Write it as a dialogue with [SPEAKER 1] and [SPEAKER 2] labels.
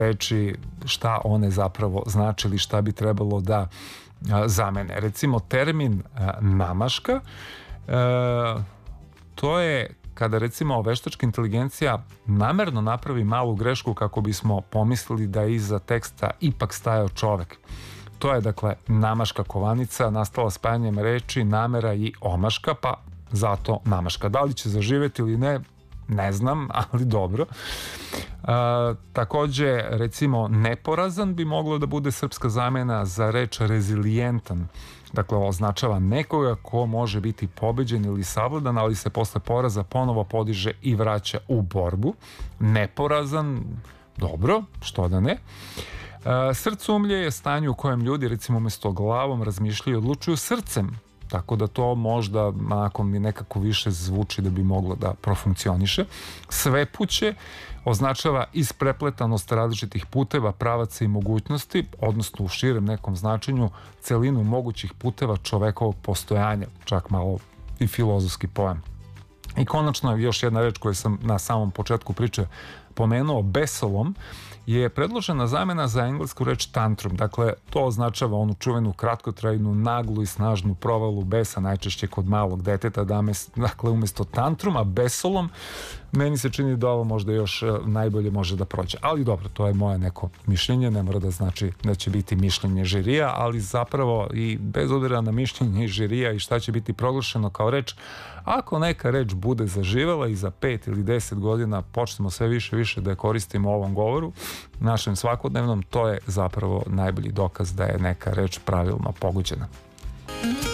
[SPEAKER 1] reči, šta one zapravo znači ili šta bi trebalo da zamene. Recimo termin namaška, to je kada recimo veštačka inteligencija namerno napravi malu grešku kako bismo pomislili da iza teksta ipak stajao čovek. To je dakle namaška kovanica nastala spajanjem reči namera i omaška, pa zato namaška. Da li će zaživeti ili ne, ne znam, ali dobro. Takođe, recimo, neporazan bi moglo da bude srpska zamena za reč rezilijentan. Dakle, označava nekoga ko može biti pobeđen ili savladan, ali se posle poraza ponovo podiže i vraća u borbu. Neporazan, dobro, što da ne. Srcumlje je stanje u kojem ljudi, recimo, umesto glavom razmišljaju i odlučuju srcem. Tako da to možda onako mi nekako više zvuči da bi moglo da profunkcioniše. Svepuće označava isprepletanost različitih puteva, pravaca i mogućnosti, odnosno u širem nekom značenju celinu mogućih puteva čovekovog postojanja, čak malo i filozofski pojam. I konačno još jedna reč koju sam na samom početku priče pomenuo, besolom, je predložena zamena za englesku reč tantrum. Dakle, to označava onu čuvenu kratkotrajnu, naglu i snažnu provalu besa, najčešće kod malog deteta. Dakle, umesto tantruma, besolom, meni se čini da ovo možda još najbolje može da prođe. Ali dobro, to je moje neko mišljenje, ne mora da znači da će biti mišljenje žirija, ali zapravo i bez obzira na mišljenje žirija i šta će biti proglašeno kao reč, ako neka reč bude zaživela i za 5 ili 10 godina počnemo sve više da je koristimo u ovom govoru, našem svakodnevnom, to je zapravo najbolji dokaz da je neka reč pravilno pogođena.